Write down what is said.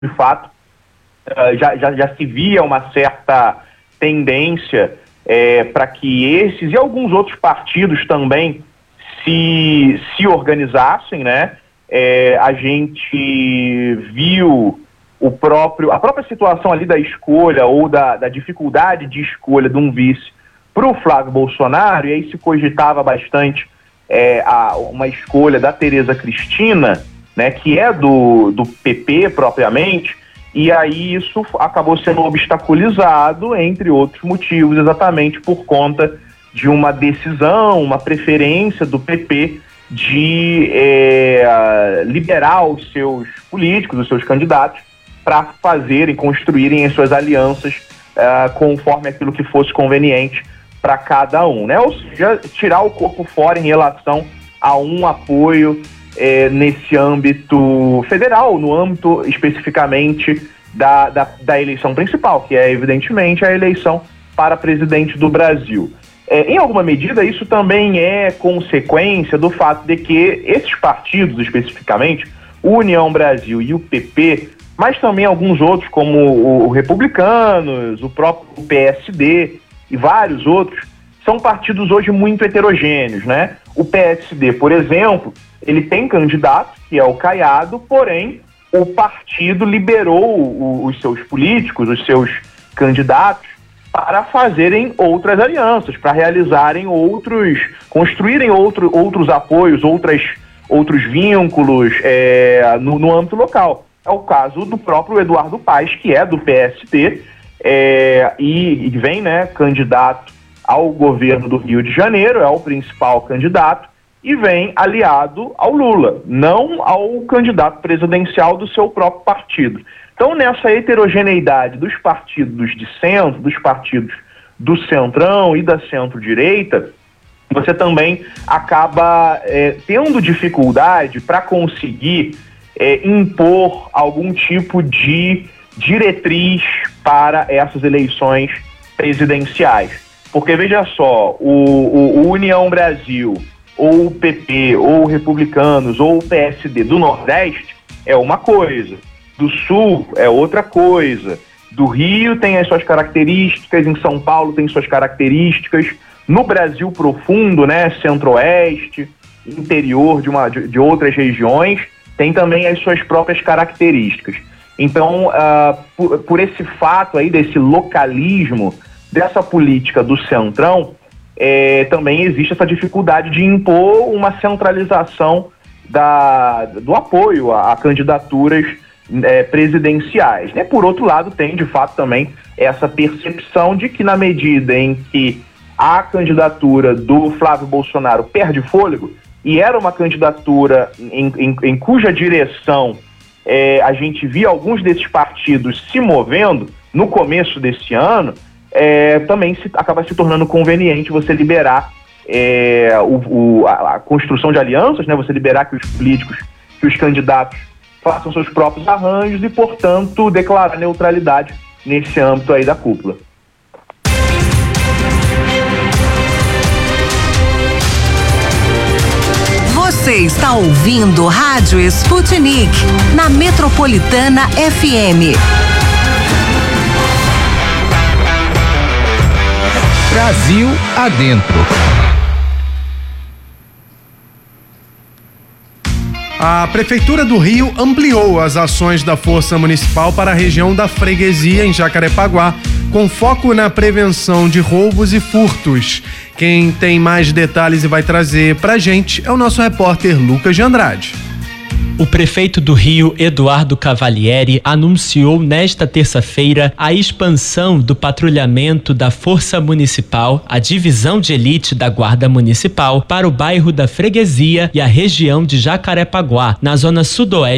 de fato, já se via uma certa tendência para que esses e alguns outros partidos também se organizassem, né? A gente viu a própria situação ali da escolha ou da dificuldade de escolha de um vice para o Flávio Bolsonaro, e aí se cogitava bastante uma escolha da Tereza Cristina, né, que é do PP propriamente, e aí isso acabou sendo obstaculizado, entre outros motivos, exatamente por conta de uma decisão, uma preferência do PP de liberar os seus políticos, os seus candidatos, para construírem as suas alianças conforme aquilo que fosse conveniente para cada um, né? Ou seja, tirar o corpo fora em relação a um apoio nesse âmbito federal, no âmbito especificamente da eleição principal, que é evidentemente a eleição para presidente do Brasil. Em alguma medida, isso também é consequência do fato de que esses partidos, especificamente, o União Brasil e o PP, mas também alguns outros, como o Republicanos, o próprio PSD e vários outros, são partidos hoje muito heterogêneos, né? O PSD, por exemplo, ele tem candidato, que é o Caiado, porém o partido liberou os seus políticos, os seus candidatos, para fazerem outras alianças, para realizarem construírem outros apoios, outros vínculos no âmbito local. É o caso do próprio Eduardo Paes, que é do PSD, e vem, né, candidato ao governo do Rio de Janeiro, é o principal candidato, e vem aliado ao Lula, não ao candidato presidencial do seu próprio partido. Então, nessa heterogeneidade dos partidos de centro, dos partidos do centrão e da centro-direita, você também acaba tendo dificuldade para conseguir impor algum tipo de diretriz para essas eleições presidenciais. Porque, veja só, o União Brasil, ou o PP, ou o Republicanos, ou o PSD do Nordeste é uma coisa, do Sul é outra coisa, do Rio tem as suas características, em São Paulo tem suas características, no Brasil profundo, né, Centro-Oeste, interior de outras regiões, tem também as suas próprias características. Então, por esse fato aí, desse localismo, dessa política do centrão, também existe essa dificuldade de impor uma centralização do apoio a candidaturas presidenciais, né? Por outro lado, tem de fato também essa percepção de que, na medida em que a candidatura do Flávio Bolsonaro perde fôlego, e era uma candidatura em cuja direção a gente via alguns desses partidos se movendo no começo desse ano, também acaba se tornando conveniente você liberar a construção de alianças, né? Você liberar que os políticos, que os candidatos façam seus próprios arranjos e, portanto, declarar neutralidade nesse âmbito aí da cúpula. Você está ouvindo Rádio Sputnik, na Metropolitana FM. Brasil adentro. A Prefeitura do Rio ampliou as ações da Força Municipal para a região da Freguesia, em Jacarepaguá, com foco na prevenção de roubos e furtos. Quem tem mais detalhes e vai trazer pra gente é o nosso repórter Lucas de Andrade. O prefeito do Rio, Eduardo Cavalieri, anunciou nesta terça-feira a expansão do patrulhamento da Força Municipal, a divisão de elite da Guarda Municipal, para o bairro da Freguesia e a região de Jacarepaguá, na zona sudoeste